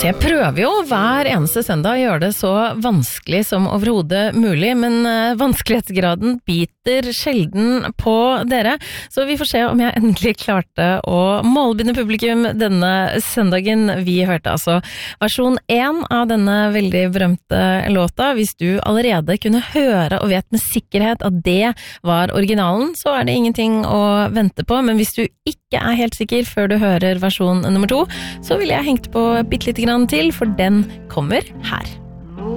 Altså jeg prøver jo hver eneste søndag å gjøre det så vanskelig som overhodet mulig, men vanskelighetsgraden biter sjelden på dere, så vi får se om jeg endelig klarte å målbinde publikum denne søndagen. Vi hørte altså versjon 1 av denne veldig berømte låta. Hvis du allerede kunne høre og vet med sikkerhet at det var originalen, så er det ingenting å vente på, men hvis du ikke er helt sikker før du hører versjon nummer 2, så vil jeg hengt på bitte litt grann til, for den kommer her.